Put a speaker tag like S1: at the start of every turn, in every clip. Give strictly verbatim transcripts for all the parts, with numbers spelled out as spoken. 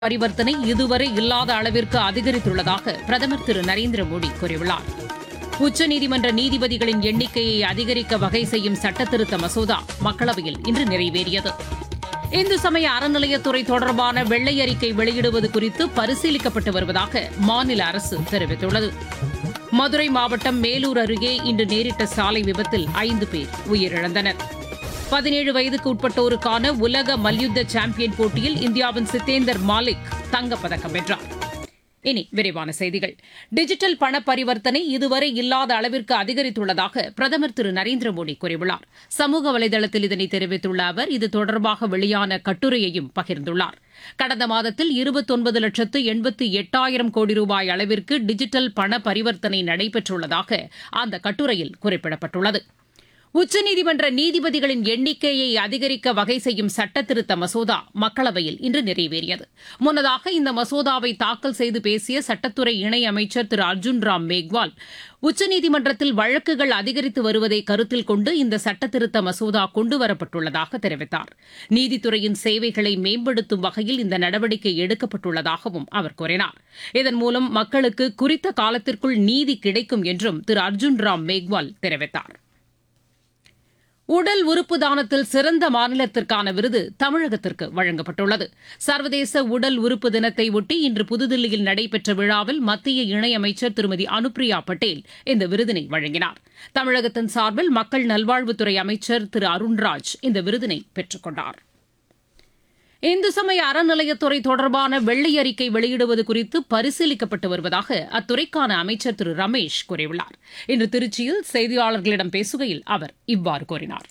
S1: பரிவர்த்தனை இதுவரை இல்லாத அளவிற்கு அதிகரித்துள்ளதாக பிரதமர் திரு நரேந்திர மோடி கூறியுள்ளார். உச்சநீதிமன்ற நீதிபதிகளின் எண்ணிக்கையை அதிகரிக்க வகை செய்யும் சட்டத்திருத்த மசோதா மக்களவையில் இன்று நிறைவேறியது. இந்து சமய அறநிலையத்துறை தொடர்பான வெள்ளை அறிக்கை வெளியிடுவது குறித்து பரிசீலிக்கப்பட்டு வருவதாக மாநில அரசு தெரிவித்துள்ளது. மதுரை மாவட்டம் மேலூர் அருகே இன்று நேரிட்ட சாலை விபத்தில் ஐந்து பேர் உயிரிழந்தனர். பதினேழு வயதுக்கு உட்பட்டோருக்கான உலக மல்யுத்த சாம்பியன் போட்டியில் இந்தியாவின் சித்தேந்தர் மாலிக் தங்கப்பதக்கம் வென்றார். இனி விரிவான செய்திகள். டிஜிட்டல் பண பரிவர்த்தனை இதுவரை இல்லாத அளவிற்கு அதிகரித்துள்ளதாக பிரதமர் திரு நரேந்திர மோடி கூறியுள்ளார். சமூக வலைதளத்தில் இதனை தெரிவித்துள்ள அவர் இது தொடர்பாக வெளியான கட்டுரையையும் பகிர்ந்துள்ளார். கடந்த மாதத்தில் இருபத்தொன்பது லட்சத்து எண்பத்தி எட்டாயிரம் கோடி ரூபாய் அளவிற்கு டிஜிட்டல் பண பரிவர்த்தனை நடைபெற்றுள்ளதாக அந்த கட்டுரையில் குறிப்பிடப்பட்டுள்ளது. உச்சநீதிமன்ற நீதிபதிகளின் எண்ணிக்கையை அதிகரிக்க வகை செய்யும் சட்டத்திருத்த மசோதா மக்களவையில் இன்று நிறைவேறியது. முன்னதாக இந்த மசோதாவை தாக்கல் செய்து பேசிய சட்டத்துறை இணையமைச்சர் திரு அர்ஜுன் ராம் மேக்வால், உச்சநீதிமன்றத்தில் வழக்குகள் அதிகரித்து வருவதை கருத்தில் கொண்டு இந்த சட்டத்திருத்த மசோதா கொண்டுவரப்பட்டுள்ளதாக தெரிவித்தார். நீதித்துறையின் சேவைகளை மேம்படுத்தும் வகையில் இந்த நடவடிக்கை எடுக்கப்பட்டுள்ளதாகவும் அவர் கூறினார். இதன் மூலம் மக்களுக்கு குறித்த காலத்திற்குள் நீதி கிடைக்கும் என்றும் திரு அர்ஜுன் ராம் மேக்வால் தெரிவித்தார். உடல் உறுப்பு தானத்தில் சிறந்த மாநிலத்திற்கான விருது தமிழகத்திற்கு வழங்கப்பட்டுள்ளது. சர்வதேச உடல் உறுப்பு தினத்தை ஒட்டி இன்று புதுதில்லியில் நடைபெற்ற விழாவில் மத்திய இணையமைச்சர் திருமதி அனுப்பிரியா பட்டேல் இந்த விருதினை வழங்கினார். தமிழகத்தின் சார்பில் மக்கள் நல்வாழ்வுத்துறை அமைச்சர் திரு அருண்ராஜ் இந்த விருதினை பெற்றுக் கொண்டார். இந்து சமய அறநிலையத்துறை தொடர்பான வெள்ளை அறிக்கை வெளியிடுவது குறித்து பரிசீலிக்கப்பட்டு வருவதாக அத்துறைக்கான அமைச்சர் திரு ரமேஷ் கூறியுள்ளார். இன்று திருச்சியில் செய்தியாளர்களிடம் பேசுகையில் அவர் இவ்வாறு கூறினார்.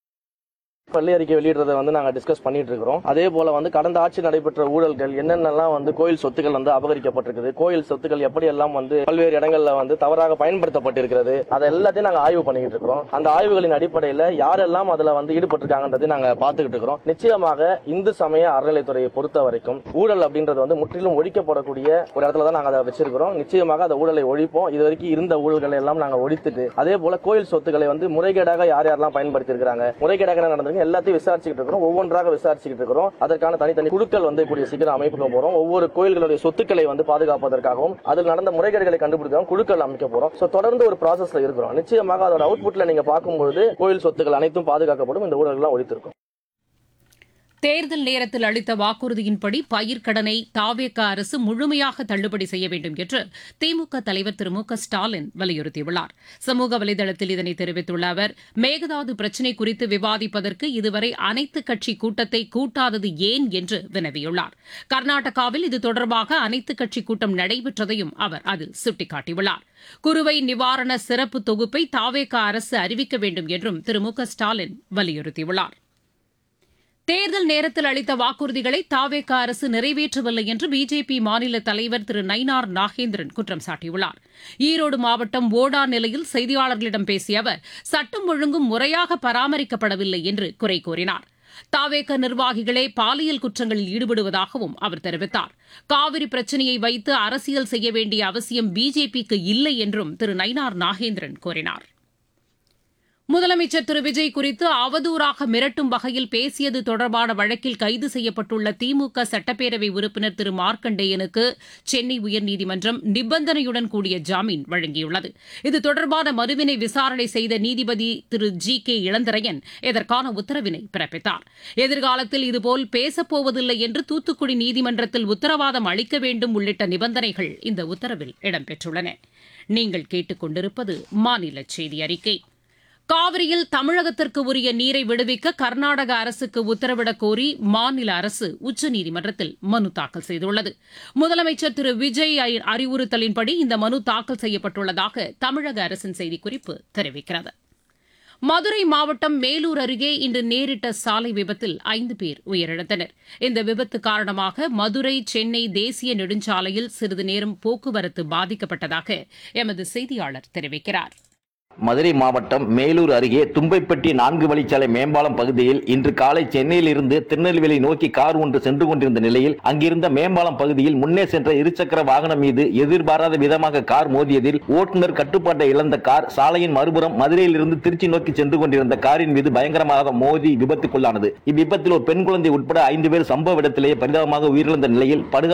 S2: பள்ளி அறிக்கை வெளியிடுறதை வந்து நாங்கள் டிஸ்கஸ் பண்ணிட்டு இருக்கிறோம். அதே போல வந்து கடந்த ஆட்சி நடைபெற்ற ஊழல்கள் என்னென்னலாம் வந்து கோயில் சொத்துக்கள் வந்து அபகரிக்கப்பட்டிருக்குது, கோயில் சொத்துக்கள் எப்படி எல்லாம் வந்து பல்வேறு இடங்கள்ல வந்து தவறாக பயன்படுத்தப்பட்டிருக்கிறது, அதை எல்லாத்தையும் நாங்கள் ஆய்வு பண்ணிட்டு இருக்கிறோம். அந்த ஆய்வுகளின் அடிப்படையில் யாரெல்லாம் அதுல வந்து ஈடுபட்டிருக்காங்கன்றதை நாங்கள் பார்த்துக்கிட்டு இருக்கிறோம். நிச்சயமாக இந்து சமய அறநிலைத்துறையை பொறுத்த வரைக்கும் ஊழல் அப்படின்றது வந்து முற்றிலும் ஒழிக்கப்படக்கூடிய ஒரு இடத்துல தான் நாங்கள் அதை வச்சிருக்கிறோம். நிச்சயமாக அந்த ஊழலை ஒழிப்போம். இது வரைக்கும் இருந்த ஊழல்களை எல்லாம் நாங்கள் ஒழித்துட்டு அதே போல கோயில் சொத்துக்களை வந்து முறைகேடாக யார் யாரெல்லாம் பயன்படுத்தி இருக்காங்க, முறைகேடாக நடந்து எல்லாத்தையும் விசாரிச்சுட்டு இருக்கிறோம். ஒவ்வொன்றாக விசாரிச்சுட்டு இருக்கிறோம். அதற்கான தனித்தனி குழுக்கள் வந்து கூடிய சீக்கிரம் அமைக்க போறோம். ஒவ்வொரு கோயில்களுடைய சொத்துக்களை வந்து பாதுகாப்பதற்காகவும் அதில் நடந்த முறைகேடுகளை கண்டுபிடிக்கவும் குழுக்கள் அமைக்க போறோம். சோ தொடர்ந்து ஒரு ப்ராசஸ்ல இருக்கிறோம். நிச்சயமாக அதோட அவுட்புட்ல நீங்க பார்க்கும்போது கோயில் சொத்துக்கள் அனைத்தும் பாதுகாக்கப்படும். இந்த ஊழல்கள் ஒழித்திருக்கும்.
S1: தேர்தல் நேரத்தில் அளித்த வாக்குறுதியின்படி பயிர்க்கடனை தாவேக அரசு முழுமையாக தள்ளுபடி செய்ய வேண்டும் என்று திமுக தலைவர் திரு மு க ஸ்டாலின் வலியுறுத்தியுள்ளார். சமூக வலைதளத்தில் இதனை தெரிவித்துள்ள அவர், மேகதாது பிரச்சினை குறித்து விவாதிப்பதற்கு இதுவரை அனைத்துக் கட்சி கூட்டத்தை கூட்டாதது ஏன் என்று வினவியுள்ளார். கர்நாடகாவில் இது தொடர்பாக அனைத்துக் கட்சி கூட்டம் நடைபெற்றதையும் அவர் அதில் சுட்டிக்காட்டியுள்ளார். குறுவை நிவாரண சிறப்பு தொகுப்பை தாவேக அரசு அறிவிக்க வேண்டும் என்றும் திரு மு க ஸ்டாலின் வலியுறுத்தியுள்ளார். தேர்தல் நேரத்தில் அளித்த வாக்குறுதிகளை தாவேக அரசு நிறைவேற்றவில்லை என்று பிஜேபி மாநில தலைவர் திரு நயினார் நாகேந்திரன் குற்றம் சாட்டியுள்ளார். ஈரோடு மாவட்டம் ஓடா நிலையில் செய்தியாளர்களிடம் பேசிய அவர், சட்டம் ஒழுங்கும் முறையாக பராமரிக்கப்படவில்லை என்று குறை கூறினார். தாவேக நிர்வாகிகளே பாலியல் குற்றங்களில் ஈடுபடுவதாகவும் அவர் தெரிவித்தார். காவிரி பிரச்சினையை வைத்து அரசியல் செய்ய வேண்டிய அவசியம் பிஜேபிக்கு இல்லை என்றும் திரு நயினார் நாகேந்திரன் கூறினார். முதலமைச்சர் திரு விஜய் குறித்து அவதூறாக மிரட்டும் வகையில் பேசியது தொடர்பான வழக்கில் கைது செய்யப்பட்டுள்ள திமுக சட்டப்பேரவை உறுப்பினர் திரு மார்க்கண்டேயனுக்கு சென்னை உயர்நீதிமன்றம் நிபந்தனையுடன் கூடிய ஜாமீன் வழங்கியுள்ளது. இது தொடர்பான மனுவினை விசாரணை செய்த நீதிபதி திரு ஜி கே இளந்தரையன் இதற்கான உத்தரவினை பிறப்பித்தார். எதிர்காலத்தில் இதுபோல் பேசப்போவதில்லை என்று தூத்துக்குடி நீதிமன்றத்தில் உத்தரவாதம் அளிக்க வேண்டும் உள்ளிட்ட நிபந்தனைகள் இந்த உத்தரவில் இடம்பெற்றுள்ளன. நீங்கள் கேட்டுக் கொண்டிருப்பது மாநில செய்தி அறிக்கை. காவிரியில் தமிழகத்திற்கு உரிய நீரை விடுவிக்க கர்நாடக அரசுக்கு உத்தரவிடக் கோரி மாநில அரசு உச்சநீதிமன்றத்தில் மனு தாக்கல் செய்துள்ளது. முதலமைச்சர் திரு விஜய் அறிவுறுத்தலின்படி இந்த மனு தாக்கல் செய்யப்பட்டுள்ளதாக தமிழக அரசின் செய்திக்குறிப்பு தெரிவிக்கிறது. மதுரை மாவட்டம் மேலூர் அருகே இன்று நேரிட்ட சாலை விபத்தில் ஐந்து பேர் உயிரிழந்தனர். இந்த விபத்து காரணமாக மதுரை சென்னை தேசிய நெடுஞ்சாலையில் சிறிது நேரம் போக்குவரத்து பாதிக்கப்பட்டதாக எமது செய்தியாளர் தெரிவிக்கிறார்.
S3: மதுரை மாவட்டம் மேலூர் அருகே தும்பைப்பட்டி நான்கு வழிச்சாலை மேம்பாலம் பகுதியில் இன்று காலை சென்னையில் இருந்து திருநெல்வேலி நோக்கி கார் ஒன்று சென்று கொண்டிருந்த நிலையில் அங்கிருந்த மேம்பாலம் பகுதியில் முன்னே சென்ற இருசக்கர வாகனம் மீது எதிர்பாராத விதமாக கார் மோதியதில் ஓட்டுநர் கட்டுப்பாட்டை இழந்த கார் சாலையின் மறுபுறம் மதுரையில் இருந்து திருச்சி நோக்கி சென்று கொண்டிருந்த காரின் மீது பயங்கரமாக மோதி விபத்துக்குள்ளானது. இவ்விபத்தில் ஒரு பெண் குழந்தை உட்பட ஐந்து பேர் சம்பவ இடத்திலேயே பரிதாபமாக உயிரிழந்த நிலையில் படுகா